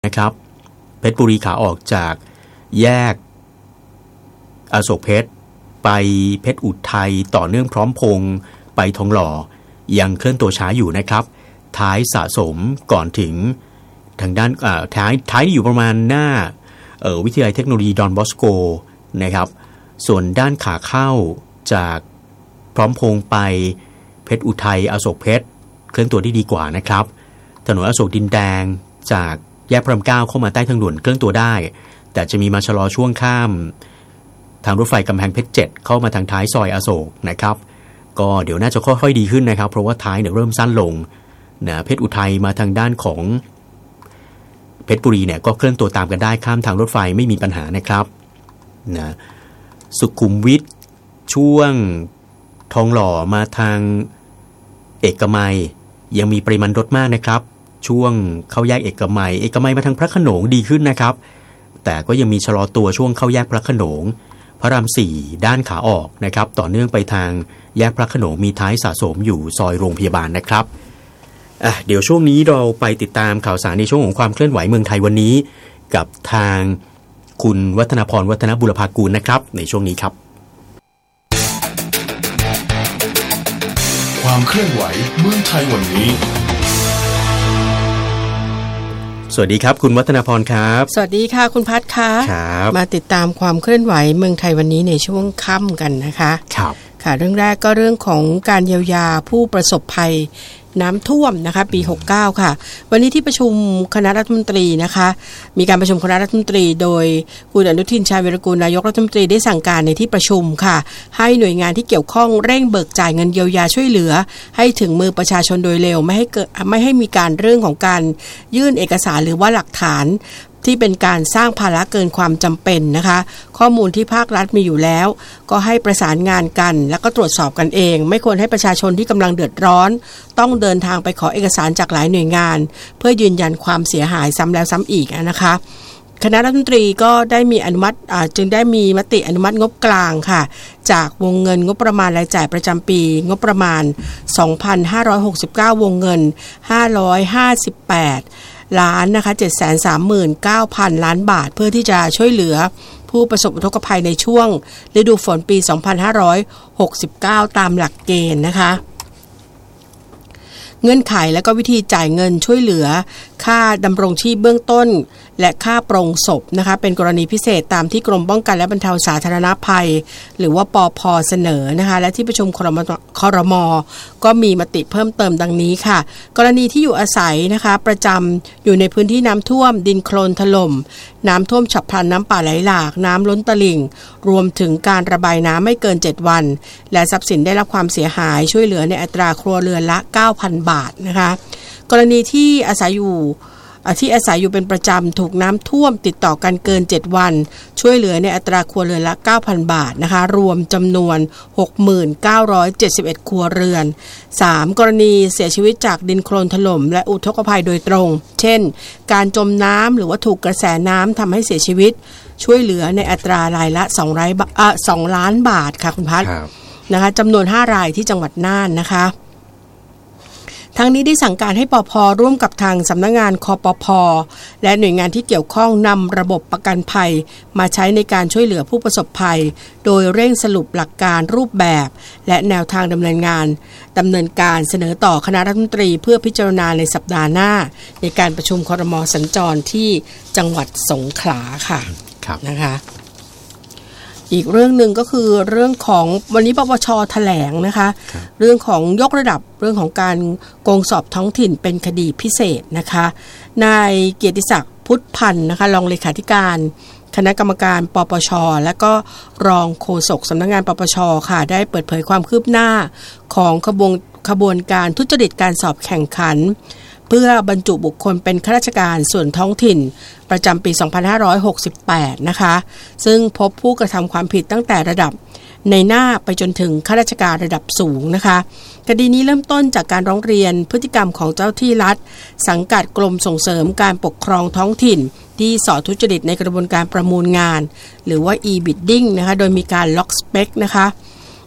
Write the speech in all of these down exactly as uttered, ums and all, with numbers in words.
นะครับเพชรบุรีขาออกจากแยกอโศกเพชรไปเพชรอุทัยต่อเนื่องพร้อมพงษ์ไปทองหล่อยังเคลื่อนตัวช้าอยู่นะครับท้ายสะสมก่อนถึงทางด้านท้ายท้ายอยู่ประมาณหน้าวิทยาลัยเทคโนโลยีดอนบอสโกนะครับส่วนด้านขาเข้าจากพร้อมพงษ์ไปเพชรอุทัยอโศกเพชรเคลื่อนตัวได้ดีกว่านะครับถนนอโศกดินแดงจากแยกพระรามเก้าเข้ามาใต้ทางด่วนเคลื่อนตัวได้แต่จะมีมาชะลอช่วงข้ามทางรถไฟกำแพงเพชรเจ็ดเข้ามาทางท้ายซอยอโศกนะครับก็เดี๋ยวน่าจะค่อยๆดีขึ้นนะครับเพราะว่าท้ายเนี่ยเริ่มสั้นลงนะเพชรอุทัยมาทางด้านของเพชรบุรีเนี่ยก็เคลื่อนตัวตามกันได้ข้ามทางรถไฟไม่มีปัญหานะครับนะสุขุมวิทช่วงทองหล่อมาทางเอกมัยยังมีปริมาณรถมากนะครับช่วงเข้าแยกเอกมัยเอกมัยมาทางพระโขนงดีขึ้นนะครับแต่ก็ยังมีชะลอตัวช่วงเข้าแยกพระโขนงพระรามสี่ด้านขาออกนะครับต่อเนื่องไปทางแยกพระโขนงมีท้ายสะสมอยู่ซอยโรงพยาบาลนะครับอ่ะเดี๋ยวช่วงนี้เราไปติดตามข่าวสารในช่วงของความเคลื่อนไหวเมืองไทยวันนี้กับทางคุณวัฒนพรวัฒนบุรพากูลนะครับในช่วงนี้ครับความเคลื่อนไหวเมืองไทยวันนี้สวัสดีครับคุณวัฒนพรครับสวัสดีค่ะคุณพัฒน์ค่ะครับมาติดตามความเคลื่อนไหวเมืองไทยวันนี้ในช่วงค่ำกันนะคะครับค่ะเรื่องแรกก็เรื่องของการเยียวยาผู้ประสบภัยน้ำท่วมนะคะปีหกสิบเก้าค่ะวันนี้ที่ประชุมคณะรัฐมนตรีนะคะมีการประชุมคณะรัฐมนตรีโดยคุณอนุทินชาญวีรกูลนายกรัฐมนตรีได้สั่งการในที่ประชุมค่ะให้หน่วยงานที่เกี่ยวข้องเร่งเบิกจ่ายเงินเยียวยาช่วยเหลือให้ถึงมือประชาชนโดยเร็วไม่ให้เกิดไม่ให้มีการเรื่องของการยื่นเอกสารหรือว่าหลักฐานที่เป็นการสร้างภาระเกินความจำเป็นนะคะข้อมูลที่ภาครัฐมีอยู่แล้วก็ให้ประสานงานกันแล้วก็ตรวจสอบกันเองไม่ควรให้ประชาชนที่กำลังเดือดร้อนต้องเดินทางไปขอเอกสารจากหลายหน่วยงานเพื่อยืนยันความเสียหายซ้ำแล้วซ้ำอีกนะคะคณะรัฐมนตรีก็ได้มีอนุมัติจึงได้มีมติอนุมัติงบกลางค่ะจากวงเงินงบประมาณรายจ่ายประจำปีงบประมาณ สองพันห้าร้อยหกสิบเก้า วงเงินห้าร้อยห้าสิบแปดล้านนะคะ เจ็ดแสนสามหมื่นเก้าพัน ล้านบาทเพื่อที่จะช่วยเหลือผู้ประสบอุทกภัยในช่วงฤดูฝนปีสองพันห้าร้อยหกสิบเก้าตามหลักเกณฑ์นะคะเงื่อนไขและก็วิธีจ่ายเงินช่วยเหลือค่าดำรงชีพเบื้องต้นและค่าปรงศพนะคะเป็นกรณีพิเศษตามที่กรมป้องกันและบรรเทาสาธารณภัยหรือว่าปภ.เสนอนะคะและที่ประชุมครม.ครม.ก็มีมติเพิ่มเติมดังนี้ค่ะกรณีที่อยู่อาศัยนะคะประจำอยู่ในพื้นที่น้ำท่วมดินโคลนถล่มน้ำท่วมฉับพลันน้ำป่าไหลหลากน้ำล้นตลิ่งรวมถึงการระบายน้ำไม่เกินเจ็ดวันและทรัพย์สินได้รับความเสียหายช่วยเหลือในอัตราครัวเรือนละ เก้าพัน บาทนะคะกรณีที่อาศัยอยู่ที่อาศัยอยู่เป็นประจำถูกน้ำท่วมติดต่อกันเกินเจ็ดวันช่วยเหลือในอัตราครัวเรือนละ เก้าพัน บาทนะคะรวมจำนวน หกหมื่นเก้าร้อยเจ็ดสิบเอ็ด ครัวเรือนสามกรณีเสียชีวิตจากดินโคลนถล่มและอุทกภัยโดยตรงเช่นการจมน้ำหรือว่าถูกกระแสน้ำทำให้เสียชีวิตช่วยเหลือในอัตรารายละสองล้านบาทค่ะคุณพัฒน์นะคะจำนวนห้ารายที่จังหวัดน่านนะคะทั้งนี้ได้สั่งการให้ปภ.ร่วมกับทางสำนักงานคปภ.และหน่วยงานที่เกี่ยวข้องนำระบบประกันภัยมาใช้ในการช่วยเหลือผู้ประสบภัยโดยเร่งสรุปหลักการรูปแบบและแนวทางดำเนินงานดำเนินการเสนอต่อคณะรัฐมนตรีเพื่อพิจารณาในสัปดาห์หน้าในการประชุมครม.สัญจรที่จังหวัดสงขลาค่ะนะคะอีกเรื่องหนึ่งก็คือเรื่องของวันนี้ปปช.แถลงนะคะเรื่องของยกระดับเรื่องของการโกงสอบท้องถิ่นเป็นคดีพิเศษนะคะนายเกียรติศักดิ์พุทธพันธ์นะคะรองเลขาธิการคณะกรรมการปปช.และก็รองโฆษกสำนักงานปปช.ค่ะได้เปิดเผยความคืบหน้าของขบวนขบวนการทุจริตการสอบแข่งขันเพื่อบรรจุบุคคลเป็นข้าราชการส่วนท้องถิ่นประจำปี สองพันห้าร้อยหกสิบแปด นะคะซึ่งพบผู้กระทำความผิดตั้งแต่ระดับในหน้าไปจนถึงข้าราชการระดับสูงนะคะคดีนี้เริ่มต้นจากการร้องเรียนพฤติกรรมของเจ้าที่รัฐสังกัดกรมส่งเสริมการปกครองท้องถิ่นที่สอทุจริตในกระบวนการประมูลงานหรือว่า e-bidding นะคะโดยมีการล็อกสเปคนะคะ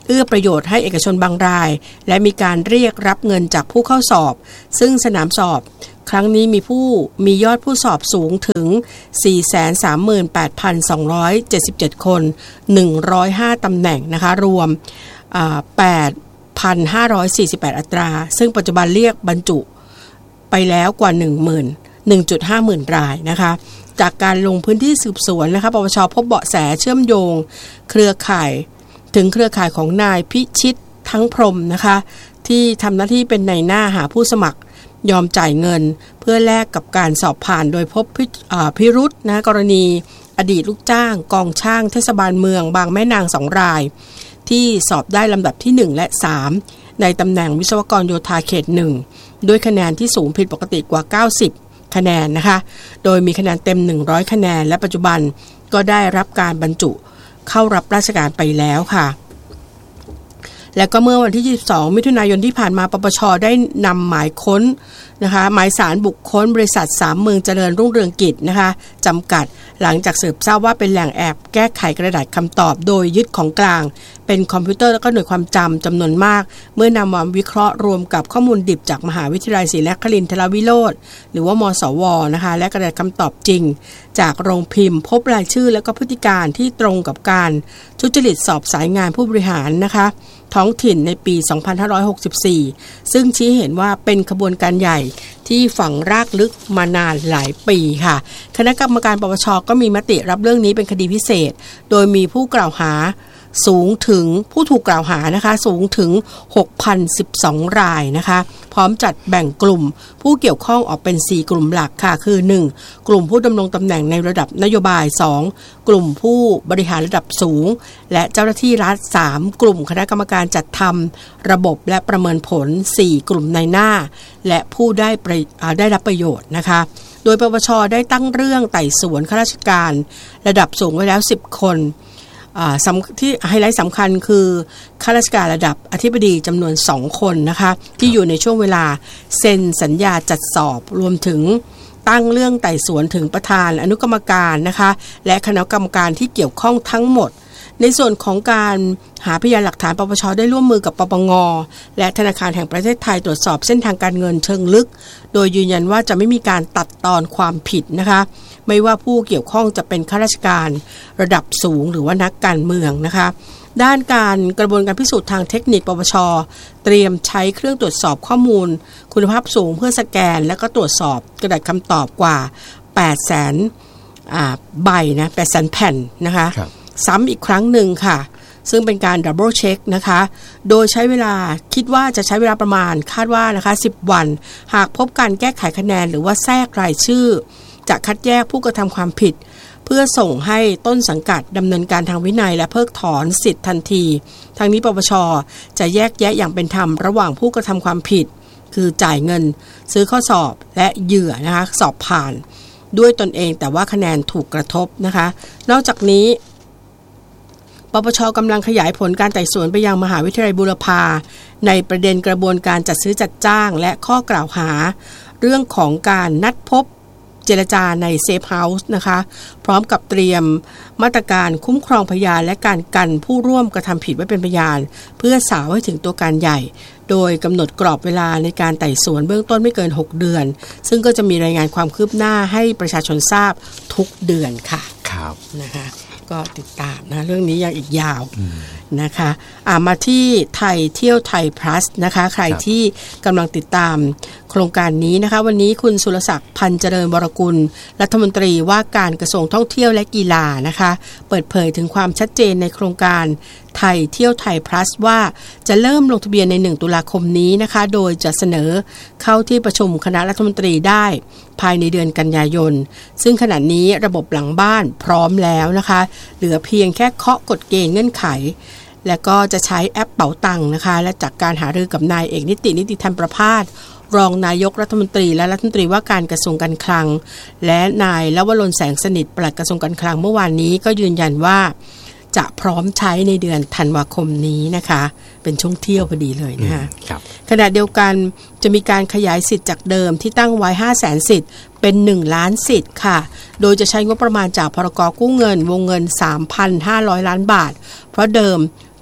เอื้อประโยชน์ให้เอกชนบางรายและมีการเรียกรับเงินจากผู้เข้าสอบซึ่งสนามสอบครั้งนี้มีผู้มียอดผู้สอบสูงถึง สี่แสนสามหมื่นแปดพันสองร้อยเจ็ดสิบเจ็ด คนหนึ่งร้อยห้าตำแหน่งนะคะรวมแปดพันห้าร้อยสี่สิบแปด อัตราซึ่งปัจจุบันเรียกบรรจุไปแล้วกว่า หนึ่งหมื่น หนึ่งจุดห้า หมื่นรายนะคะจากการลงพื้นที่สืบสวนนะคะปปช.พบเบาะแสเชื่อมโยงเครือข่ายถึงเครือข่ายของนายพิชิตทั้งพรหมนะคะที่ทำหน้าที่เป็นนายหน้าหาผู้สมัครยอมจ่ายเงินเพื่อแลกกับการสอบผ่านโดยพบพิรุธนะกรณีอดีตลูกจ้างกองช่างเทศบาลเมืองบางแม่นางสองรายที่สอบได้ลำดับที่หนึ่งและสามในตำแหน่งวิศวกรโยธาเขตหนึ่งด้วยคะแนนที่สูงผิดปกติกว่าเก้าสิบคะแนนนะคะโดยมีคะแนนเต็มหนึ่งร้อยคะแนนและปัจจุบันก็ได้รับการบรรจุเข้ารับราชการไปแล้วค่ะและก็เมื่อวันที่ยี่สิบสองมิถุนายนที่ผ่านมาปปช.ได้นำหมายค้นนะคะหมายสารบุคคลบริษัทสามเมืองเจริญรุ่งเรืองกิจนะคะจำกัดหลังจากสืบทราบว่าเป็นแหล่งแอบแก้ไขกระดาษคำตอบโดยยึดของกลางเป็นคอมพิวเตอร์และก็หน่วยความจำจำนวนมากเมื่อนำมาวิเคราะห์รวมกับข้อมูลดิบจากมหาวิทยาลัยศรีนครินทรวิโรจน์หรือว่ามสวนะคะและกระดาษคำตอบจริงจากโรงพิมพ์พบรายชื่อและก็พฤติการที่ตรงกับการทุจริตสอบสายงานผู้บริหารนะคะท้องถิ่นในปีสองพันห้าร้อยหกสิบสี่ซึ่งชี้เห็นว่าเป็นขบวนการใหญ่ที่ฝังรากลึกมานานหลายปีค่ะคณะกรรมการปปช.ก็มีมติรับเรื่องนี้เป็นคดีพิเศษโดยมีผู้กล่าวหาสูงถึงผู้ถูกกล่าวหานะคะสูงถึง หกพันสิบสอง รายนะคะพร้อมจัดแบ่งกลุ่มผู้เกี่ยวข้องออกเป็นสี่กลุ่มหลักค่ะคือหนึ่งกลุ่มผู้ดำรงตำแหน่งในระดับนโยบายสองกลุ่มผู้บริหารระดับสูงและเจ้าหน้าที่รัฐสามกลุ่มคณะกรรมการจัดทำระบบและประเมินผลสี่กลุ่มนายหน้าและผู้ได้ได้รับประโยชน์นะคะโดยปปช.ได้ตั้งเรื่องไต่สวนข้าราชการระดับสูงไว้แล้วสิบคนที่ไฮไลท์สำคัญคือข้าราชการระดับอธิบดีจำนวนสองคนนะคะที่อยู่ในช่วงเวลาเซ็นสัญญาจัดสอบรวมถึงตั้งเรื่องไต่สวนถึงประธานอนุกรรมการนะคะและคณะกรรมการที่เกี่ยวข้องทั้งหมดในส่วนของการหาพยานหลักฐานปปช.ได้ร่วมมือกับปปง.และธนาคารแห่งประเทศไทยตรวจสอบเส้นทางการเงินเชิงลึกโดยยืนยันว่าจะไม่มีการตัดตอนความผิดนะคะไม่ว่าผู้เกี่ยวข้องจะเป็นข้าราชการระดับสูงหรือว่านักการเมืองนะคะด้านการกระบวนการพิสูจน์ทางเทคนิคปปช.เตรียมใช้เครื่องตรวจสอบข้อมูลคุณภาพสูงเพื่อสแกนและก็ตรวจสอบกระดาษคำตอบกว่า แปดแสน อ่าใบนะแปดแสนแผ่นนะคะซ้ำอีกครั้งหนึ่งค่ะซึ่งเป็นการดับเบิลเช็คนะคะโดยใช้เวลาคิดว่าจะใช้เวลาประมาณคาดว่านะคะสิบวันหากพบการแก้ไขคะแนนหรือว่าแทรกรายชื่อจะคัดแยกผู้กระทำความผิดเพื่อส่งให้ต้นสังกัดดำเนินการทางวินัยและเพิกถอนสิทธิ์ทันทีทางนี้ปปช.จะแยกแยะอย่างเป็นธรรมระหว่างผู้กระทำความผิดคือจ่ายเงินซื้อข้อสอบและเหยื่อนะคะสอบผ่านด้วยตนเองแต่ว่าคะแนนถูกกระทบนะคะนอกจากนี้ปปช.กำลังขยายผลการไต่สวนไปยังมหาวิทยาลัยบูรพาในประเด็นกระบวนการจัดซื้อจัดจ้างและข้อกล่าวหาเรื่องของการนัดพบเจรจาในเซฟเฮาส์นะคะพร้อมกับเตรียมมาตรการคุ้มครองพยานและการกันผู้ร่วมกระทำผิดไว้เป็นพยานเพื่อสาวให้ถึงตัวการใหญ่โดยกำหนดกรอบเวลาในการไต่สวนเบื้องต้นไม่เกินหกเดือนซึ่งก็จะมีรายงานความคืบหน้าให้ประชาชนทราบทุกเดือนค่ะครับนะคะก็ติดตามนะเรื่องนี้ยังอีกยาวนะคะอ่ามาที่ไทยเที่ยวไทย plus นะคะใครที่กำลังติดตามโครงการนี้นะคะวันนี้คุณสุรศักดิ์พันเจริญวรกุลรัฐมนตรีว่าการกระทรวงท่องเที่ยวและกีฬานะคะเปิดเผยถึงความชัดเจนในโครงการไทยเที่ยวไทย plus ว่าจะเริ่มลงทะเบียนในหนึ่งตุลาคมนี้นะคะโดยจะเสนอเข้าที่ประชุมคณะรัฐมนตรีได้ภายในเดือนกันยายนซึ่งขณะนี้ระบบหลังบ้านพร้อมแล้วนะคะเหลือเพียงแค่เคาะกฎเกณฑ์เงื่อนไขและก็จะใช้แอปเป๋าตังค์นะคะและจากการหารือกับนายเอกนิตินิติธรรมประภาสรองนายกรัฐมนตรีและรัฐมนตรีว่าการกระทรวงการคลังและนายลวรนแสงสนิทปลัดกระทรวงการคลังเมื่อวานนี้ก็ยืนยันว่าจะพร้อมใช้ในเดือนธันวาคมนี้นะคะเป็นช่วงเที่ยวพอดีเลยนะคะขณะเดียวกันจะมีการขยายสิทธิ์จากเดิมที่ตั้งไว้ ห้าแสน สิทธิ์เป็นหนึ่งล้านสิทธิ์ค่ะโดยจะใช้งบประมาณจากพรกกู้เงินวงเงิน สามพันห้าร้อย ล้านบาทเพราะเดิม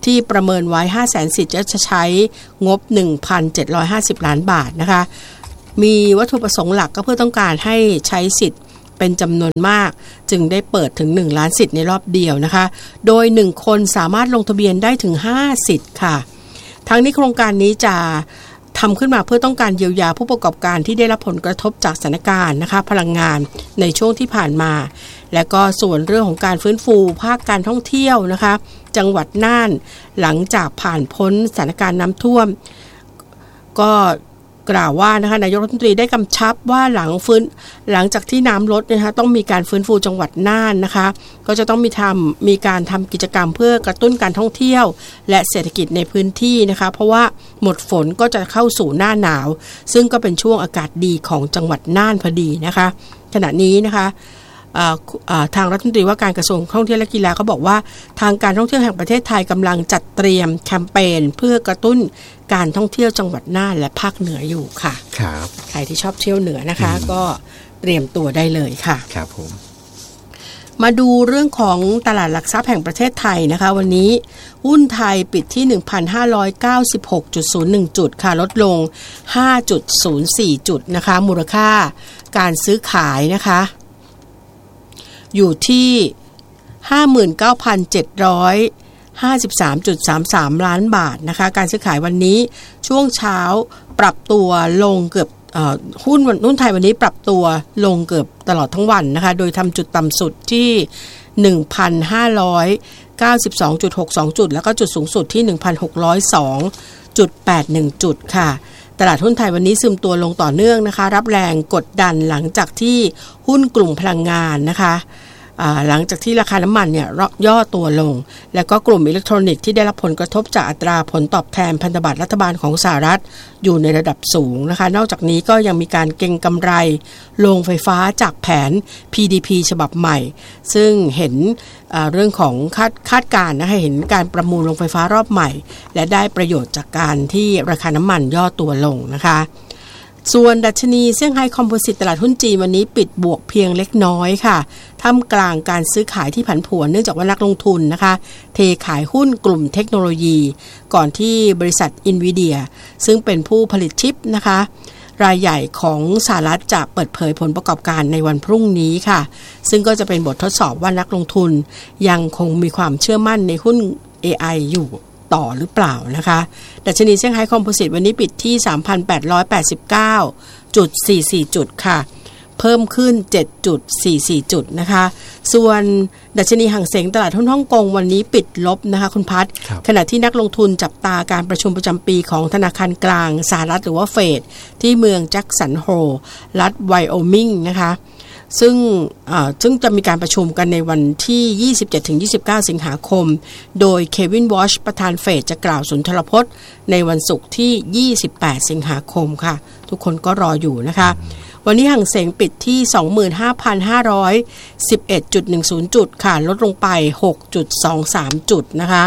ที่ประเมินไว้ ห้าแสน สิทธิ์จะใช้งบ หนึ่งพันเจ็ดร้อยห้าสิบ ล้านบาทนะคะมีวัตถุประสงค์หลักก็เพื่อต้องการให้ใช้สิทธิ์เป็นจำนวนมากจึงได้เปิดถึงหนึ่งล้านสิทธิ์ในรอบเดียวนะคะโดยหนึ่งคนสามารถลงทะเบียนได้ถึงห้าสิทธิ์ค่ะทั้งนี้โครงการนี้จะทำขึ้นมาเพื่อต้องการเยียวยาผู้ประกอบการที่ได้รับผลกระทบจากสถานการณ์นะคะพลังงานในช่วงที่ผ่านมาและก็ส่วนเรื่องของการฟื้นฟูภาคการท่องเที่ยวนะคะจังหวัดน่านหลังจากผ่านพ้นสถานการณ์น้ำท่วมก็กล่าวว่านะคะนายกรัฐมนตรีได้กำชับว่าหลังฟื้นหลังจากที่น้ำลดนะคะต้องมีการฟื้นฟูจังหวัดน่านนะคะก็จะต้องมีทำมีการทำกิจกรรมเพื่อกระตุ้นการท่องเที่ยวและเศรษฐกิจในพื้นที่นะคะเพราะว่าหมดฝนก็จะเข้าสู่หน้าหนาวซึ่งก็เป็นช่วงอากาศดีของจังหวัดน่านพอดีนะคะขณะนี้นะคะทางรัฐมนตรีว่าการกระทรวงท่องเที่ยวและกีฬาเขาบอกว่าทางการท่องเที่ยวแห่งประเทศไทยกำลังจัดเตรียมแคมเปญเพื่อกระตุ้นการท่องเที่ยวจังหวัดน่านและภาคเหนืออยู่ค่ะครับใครที่ชอบเที่ยวเหนือนะคะก็เตรียมตัวได้เลยค่ะครับผมมาดูเรื่องของตลาดหลักทรัพย์แห่งประเทศไทยนะคะวันนี้หุ้นไทยปิดที่ หนึ่งพันห้าร้อยเก้าสิบหกจุดศูนย์หนึ่ง จุดค่ะลดลง ห้าจุดศูนย์สี่ จุดนะคะมูลค่าการซื้อขายนะคะอยู่ที่ ห้าหมื่นเก้าพันเจ็ดร้อยห้าสิบสามจุดสามสาม ล้านบาทนะคะการซื้อขายวันนี้ช่วงเช้าปรับตัวลงเกือบหุ้นหุ้นไทยวันนี้ปรับตัวลงเกือบตลอดทั้งวันนะคะโดยทำจุดต่ำสุดที่ หนึ่งพันห้าร้อยเก้าสิบสองจุดหกสอง จุดแล้วก็จุดสูงสุดที่ หนึ่งพันหกร้อยสองจุดแปดหนึ่ง จุดค่ะตลาดหุ้นไทยวันนี้ซึมตัวลงต่อเนื่องนะคะรับแรงกดดันหลังจากที่หุ้นกลุ่มพลังงานนะคะหลังจากที่ราคาน้ำมันเนี่ยย่อตัวลงแล้วก็กลุ่มอิเล็กทรอนิกส์ที่ได้รับผลกระทบจากอัตราผลตอบแทนพันธบัตรรัฐบาลของสหรัฐอยู่ในระดับสูงนะคะนอกจากนี้ก็ยังมีการเก็งกำไรโรงไฟฟ้าจากแผน พี ดี พี ฉบับใหม่ซึ่งเห็นเรื่องของคาดคาดการณ์นะคะเห็นการประมูลโรงไฟฟ้ารอบใหม่และได้ประโยชน์จากการที่ราคาน้ำมันย่อตัวลงนะคะส่วนดัชนีเซี่ยงไฮ้คอมโพสิตตลาดหุ้นจีนวันนี้ปิดบวกเพียงเล็กน้อยค่ะท่ามกลางการซื้อขายที่ผันผวนเนื่องจากว่านักลงทุนนะคะเทขายหุ้นกลุ่มเทคโนโลยีก่อนที่บริษัท Nvidia ซึ่งเป็นผู้ผลิตชิปนะคะรายใหญ่ของสหรัฐจะเปิดเผยผลประกอบการในวันพรุ่งนี้ค่ะซึ่งก็จะเป็นบททดสอบว่านักลงทุนยังคงมีความเชื่อมั่นในหุ้น เอ ไอ อยู่ต่อหรือเปล่านะคะดัชนีเซี่ยงไฮ้คอมโพสิตวันนี้ปิดที่ สามพันแปดร้อยแปดสิบเก้าจุดสี่สี่ จุดค่ะเพิ่มขึ้น เจ็ดจุดสี่สี่ จุดนะคะส่วนดัชนีหางเส็งตลาดหุ้นฮ่องกงวันนี้ปิดลบนะคะคุณพัฒน์ขณะที่นักลงทุนจับตาการประชุมประจำปีของธนาคารกลางสหรัฐหรือว่าเฟดที่เมืองแจ็คสันโฮลรัฐไวโอมิงนะคะซึ่งซึ่งจะมีการประชุมกันในวันที่ ยี่สิบเจ็ดถึงยี่สิบเก้า สิงหาคมโดยเควินวอชประธานเฟดจะกล่าวสุนทรพจน์ในวันศุกร์ที่ ยี่สิบแปด สิงหาคมค่ะทุกคนก็รออยู่นะคะวันนี้หางเส็งปิดที่ สองหมื่นห้าพันห้าร้อยสิบเอ็ดจุดหนึ่งศูนย์ จุดค่ะลดลงไป หกจุดสองสาม จุดนะคะ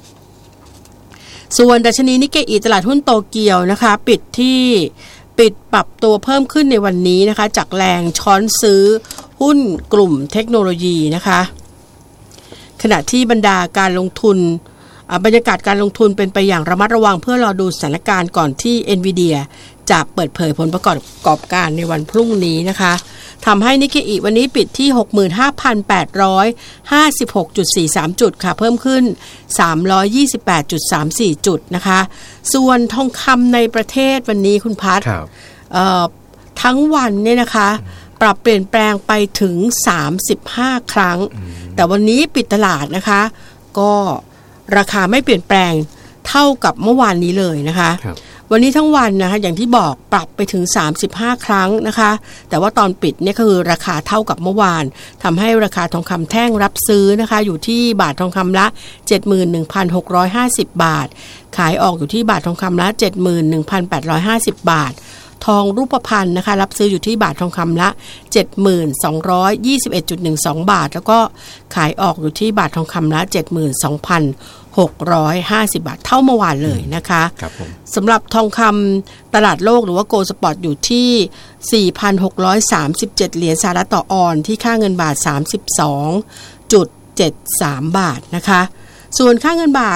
ส่วนดัชนีนิกเกอิตลาดหุ้นโตเกียวนะคะปิดที่ปิดปรับตัวเพิ่มขึ้นในวันนี้นะคะจากแรงช้อนซื้อหุ้นกลุ่มเทคโนโลยีนะคะขณะที่บรรดาการลงทุนบรรยากาศการลงทุนเป็นไปอย่างระมัดระวังเพื่อรอดูสถานการณ์ก่อนที่ Nvidia จะเปิดเผยผลประกอบการในวันพรุ่งนี้นะคะทำให้นิกเกอิวันนี้ปิดที่ หกหมื่นห้าพันแปดร้อยห้าสิบหกจุดสี่สาม จุดค่ะเพิ่มขึ้น สามร้อยยี่สิบแปดจุดสามสี่ จุดนะคะส่วนทองคำในประเทศวันนี้คุณพัฒน์ทั้งวันเนี่ยนะคะปรับเปลี่ยนแปลงไปถึงสามสิบห้าครั้งแต่วันนี้ปิดตลาดนะคะก็ราคาไม่เปลี่ยนแปลงเท่ากับเมื่อวานนี้เลยนะคะวันนี้ทั้งวันนะคะอย่างที่บอกปรับไปถึงสามสิบห้าครั้งนะคะแต่ว่าตอนปิดเนี่ยก็คือราคาเท่ากับเมื่อวานทำให้ราคาทองคำแท่งรับซื้อนะคะอยู่ที่บาททองคำละ เจ็ดหมื่นหนึ่งพันหกร้อยห้าสิบ บาทขายออกอยู่ที่บาททองคำละ เจ็ดหมื่นหนึ่งพันแปดร้อยห้าสิบ บาททองรูปพรรณนะคะรับซื้ออยู่ที่บาททองคำละ เจ็ดหมื่นสองร้อยยี่สิบเอ็ดจุดหนึ่งสอง บาทแล้วก็ขายออกอยู่ที่บาททองคำละ เจ็ดหมื่นสองพันหกร้อยห้าสิบ บาทเท่าเมื่อวานเลยนะคะสำหรับทองคำตลาดโลกหรือว่าโกลด์สปอตอยู่ที่ สี่พันหกร้อยสามสิบเจ็ด เหรียญสหรัฐต่อออนซ์ที่ค่าเงินบาท สามสิบสองจุดเจ็ดสาม บาทนะคะส่วนค่าเงินบาท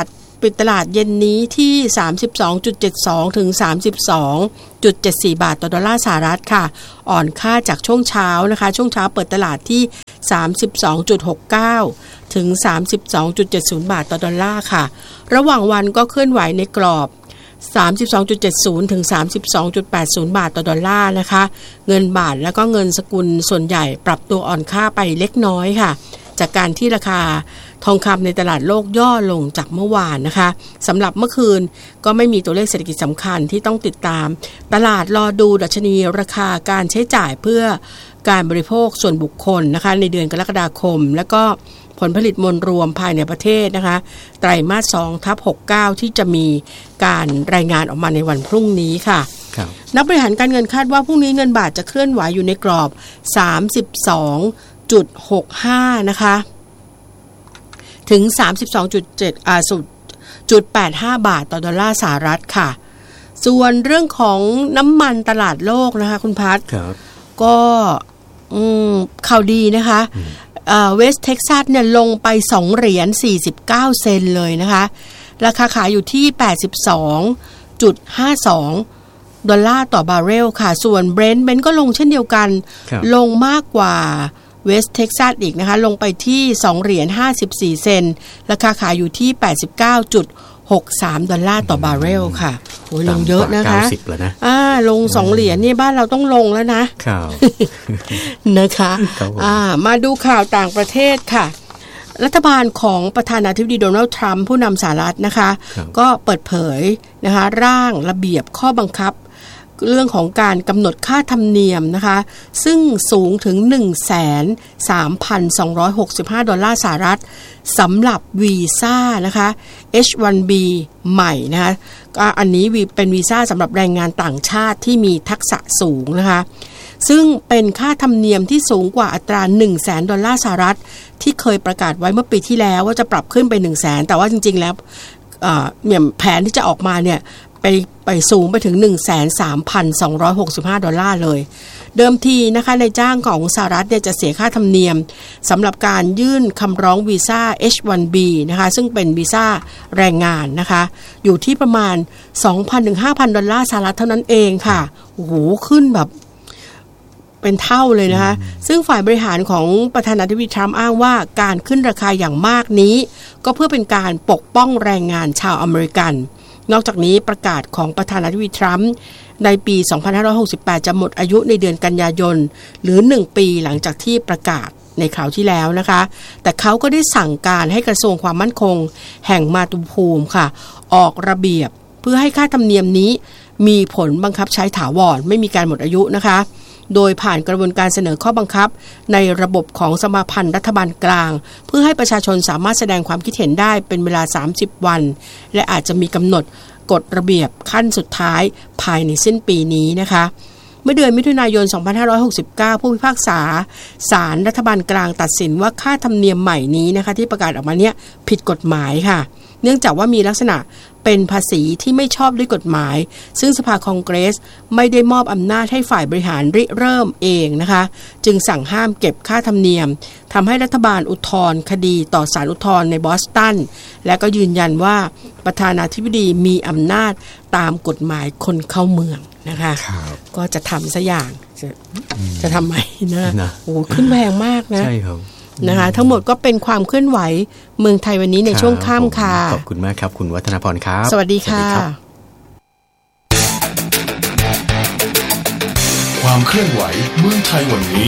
ปิดตลาดเย็นนี้ที่ สามสิบสองจุดเจ็ดสอง ถึง สามสิบสองจุดเจ็ดสี่ บาทต่อดอลลาร์สหรัฐค่ะอ่อนค่าจากช่วงเช้านะคะช่วงเช้าเปิดตลาดที่ สามสิบสองจุดหกเก้า ถึง สามสิบสองจุดเจ็ดศูนย์ บาทต่อดอลลาร์ค่ะระหว่างวันก็เคลื่อนไหวในกรอบ สามสิบสองจุดเจ็ดศูนย์ ถึง สามสิบสองจุดแปดศูนย์ บาทต่อดอลลาร์นะคะเงินบาทแล้วก็เงินสกุลส่วนใหญ่ปรับตัวอ่อนค่าไปเล็กน้อยค่ะจากการที่ราคาทองคำในตลาดโลกย่อลงจากเมื่อวานนะคะสำหรับเมื่อคืนก็ไม่มีตัวเลขเศรษฐกิจสำคัญที่ต้องติดตามตลาดรอดูดัชนีราคาการใช้จ่ายเพื่อการบริโภคส่วนบุคคลนะคะในเดือนกรกฎาคมแล้วก็ผลผลิตมวลรวมภายในประเทศนะคะไตรมาส สองทับหกสิบเก้า ที่จะมีการรายงานออกมาในวันพรุ่งนี้ค่ะนักบริหารการเงินคาดว่าพรุ่งนี้เงินบาทจะเคลื่อนไหวอยู่ในกรอบ สามสิบสองจุดหกห้า นะคะถึง สามสิบสองจุดเจ็ด อ่าจุดแปดห้า บาทต่อดอลลาร์สหรัฐค่ะส่วนเรื่องของน้ำมันตลาดโลกนะคะคุณพัฒน์ก็ข่าวดีนะคะเวสเท็กซัสเนี่ยลงไปสองเหรียญสี่สิบเก้าเซนต์เลยนะคะราคาขายอยู่ที่ แปดสิบสองจุดห้าสอง ดอลลาร์ต่อบาร์เรลค่ะส่วนเบรนท์เบนท์ก็ลงเช่นเดียวกันลงมากกว่าเวสเท็กซัสอีกนะคะลงไปที่สองเหรียญห้าสิบสี่เซนต์ราคาขายอยู่ที่ แปดสิบเก้าจุดหกสาม ดอลลาร์ต่อบาร์เรลค่ะโอ้ยลงเยอะนะคะเก้าสิบแล้วนะอ่าลงสองเหรียญนี่บ้านเราต้องลงแล้วนะครับนะคะอ่ามาดูข่าวต่างประเทศค่ะรัฐบาลของประธานาธิบดีโดนัลด์ทรัมป์ผู้นำสหรัฐนะคะก็เปิดเผยนะคะร่างระเบียบข้อบังคับเรื่องของการกำหนดค่าธรรมเนียมนะคะซึ่งสูงถึง หนึ่งแสนสามพันสองร้อยหกสิบห้า ดอลลาร์สหรัฐสำหรับวีซ่านะคะ เอช วัน บี ใหม่นะคะอันนี้เป็นวีซ่าสำหรับแรงงานต่างชาติที่มีทักษะสูงนะคะซึ่งเป็นค่าธรรมเนียมที่สูงกว่าอัตรา หนึ่งแสน ดอลลาร์สหรัฐที่เคยประกาศไว้เมื่อปีที่แล้วว่าจะปรับขึ้นไป หนึ่งแสน แต่ว่าจริงๆแล้วเนี่ยแผนที่จะออกมาเนี่ยไปไปสูงไปถึง หนึ่งแสนสามพันสองร้อยหกสิบห้า ดอลลาร์เลยเดิมทีนะคะในจ้างของสหรัฐเนี่ยจะเสียค่าธรรมเนียมสำหรับการยื่นคำร้องวีซ่า เอช วัน บี นะคะซึ่งเป็นวีซ่าแรงงานนะคะอยู่ที่ประมาณ สองพัน ถึง ห้าพัน ดอลลาร์สหรัฐเท่านั้นเองค่ะโอ้โหขึ้นแบบเป็นเท่าเลยนะคะซึ่งฝ่ายบริหารของประธานาธิบดีทรัมป์อ้างว่าการขึ้นราคาอย่างมากนี้ก็เพื่อเป็นการปกป้องแรงงานชาวอเมริกันนอกจากนี้ประกาศของประธานาธิบดีทรัมป์ในปี สองพันห้าร้อยหกสิบแปด จะหมดอายุในเดือนกันยายนหรือหนึ่งปีหลังจากที่ประกาศในคราวที่แล้วนะคะแต่เขาก็ได้สั่งการให้กระทรวงความมั่นคงแห่งมาตุภูมิค่ะออกระเบียบเพื่อให้ค่าธรรมเนียมนี้มีผลบังคับใช้ถาวรไม่มีการหมดอายุนะคะโดยผ่านกระบวนการเสนอข้อบังคับในระบบของสมาพันธ์รัฐบาลกลางเพื่อให้ประชาชนสามารถแสดงความคิดเห็นได้เป็นเวลาสามสิบวันและอาจจะมีกำหนดกฎระเบียบขั้นสุดท้ายภายในสิ้นปีนี้นะคะเมื่อเดือนมิถุนายน สองพันห้าร้อยหกสิบเก้า ผู้พิพากษาศาลรัฐบาลกลางตัดสินว่าค่าธรรมเนียมใหม่นี้นะคะที่ประกาศออกมาเนี่ยผิดกฎหมายค่ะเนื่องจากว่ามีลักษณะเป็นภาษีที่ไม่ชอบด้วยกฎหมายซึ่งสภาคองเกรสไม่ได้มอบอำนาจให้ฝ่ายบริหารริเริ่มเองนะคะจึงสั่งห้ามเก็บค่าธรรมเนียมทำให้รัฐบาลอุทธรณ์คดีต่อศาลอุทธรณ์ในบอสตันและก็ยืนยันว่าประธานาธิบดีมีอำนาจตามกฎหมายคนเข้าเมืองนะคะก็จะทำซะอย่างจะจะทำไมนะนะโอ้ขึ้นแพงมากนะใช่ครับนะคะทั้งหมดก็เป็นความเคลื่อนไหวเมืองไทยวันนี้ในช่วงค่ำค่ะขอบคุณมากครับคุณวัฒนพรครับสวัสดีค่ะความเคลื่อนไหวเมืองไทยวันนี้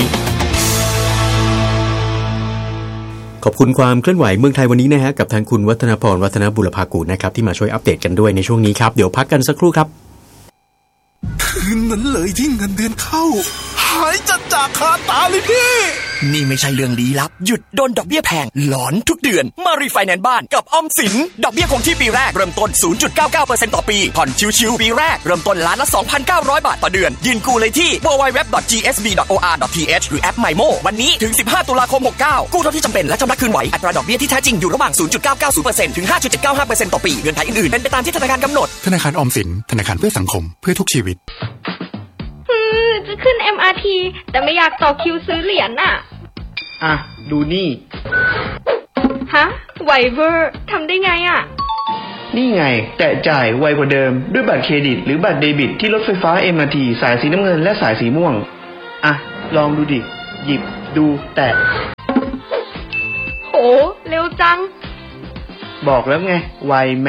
ขอบคุณความเคลื่อนไหวเมืองไทยวันนี้นะฮะกับทางคุณวัฒนพรวัฒนบุรพากูลนะครับที่มาช่วยอัปเดตกันด้วยในช่วงนี้ครับเดี๋ยวพักกันสักครู่ครับคืนนั้นเลยที่เงินเดือนเข้าหายจัดจากคาตาเลยพี่นี่ไม่ใช่เรื่องลี้ลับหยุดโดนดอกเบี้ยแพงหลอนทุกเดือนมารีไฟแนนซ์บ้านกับออมสินดอกเบี้ยคงที่ปีแรกเริ่มต้น ศูนย์จุดเก้าเก้าเปอร์เซ็นต์ ต่อปีผ่อนชิวๆปีแรกเริ่มต้นล้านละ สองพันเก้าร้อย บาทต่อเดือนยื่นกู้เลยที่ ดับเบิลยู ดับเบิลยู ดับเบิลยู ดอท จี เอส บี ดอท โอ อาร์ ดอท ที เอช หรือแอป MyMo วันนี้ถึงสิบห้าตุลาคมหกสิบเก้ากู้เท่าที่จำเป็นและชำระคืนไหวอัตราดอกเบี้ยที่แท้จริงอยู่ระหว่าง ศูนย์จุดเก้าเก้าศูนย์เปอร์เซ็นต์ ถึง ห้าจุดเจ็ดเก้าห้าเปอร์เซ็นต์ ต่อปีเงื่อนไขอื่นๆเป็นไปตามที่ธนาคารกำหนดธนาคารออมสินธนาคารเพื่อสังคมเพื่อทุกชีวิตจะขึ้น เอ็ม อาร์ ที แต่ไม่อยากต่อคิวซื้อเหรียญน่ะอ่ะดูนี่ฮะไวเวอร์ทำได้ไงอ่ะนี่ไงแต่จ่ายไวกว่าเดิมด้วยบัตรเครดิตหรือบัตรเดบิตที่รถไฟฟ้า เอ็ม อาร์ ที สายสีน้ำเงินและสายสีม่วงอ่ะลองดูดิหยิบดูแตะโหเร็วจังบอกแล้วไงไวไหม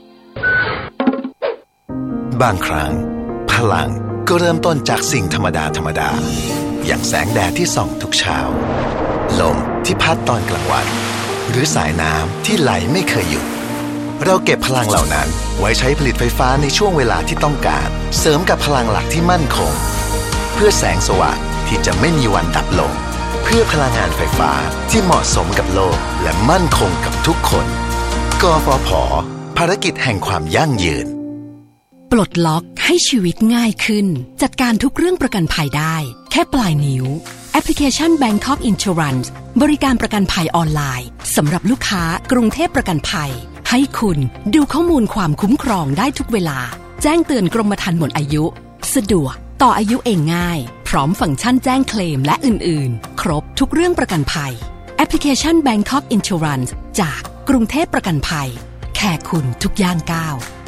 บางครั้งพลังก็เริ่มต้นจากสิ่งธรรมดาธรรมดาอย่างแสงแดดที่ส่องทุกเช้าลมที่พัดตอนกลางวันหรือสายน้ำที่ไหลไม่เคยหยุดเราเก็บพลังเหล่านั้นไว้ใช้ผลิตไฟฟ้าในช่วงเวลาที่ต้องการเสริมกับพลังหลักที่มั่นคงเพื่อแสงสว่างที่จะไม่มีวันดับลงเพื่อพลังงานไฟฟ้าที่เหมาะสมกับโลกและมั่นคงกับทุกคนกฟผ.ภารกิจแห่งความยั่งยืนปลดล็อกให้ชีวิตง่ายขึ้นจัดการทุกเรื่องประกันภัยได้แค่ปลายนิ้วแอปพลิเคชัน Bangkok Insurance บริการประกันภัยออนไลน์สำหรับลูกค้ากรุงเทพประกันภัยให้คุณดูข้อมูลความคุ้มครองได้ทุกเวลาแจ้งเตือนกรมธรรม์หมดอายุสะดวกต่ออายุเองง่ายพร้อมฟังก์ชันแจ้งเคลมและอื่นๆครบทุกเรื่องประกันภัยแอปพลิเคชัน Bangkok Insurance จากกรุงเทพประกันภัยแค่คุณทุกย่างก้าว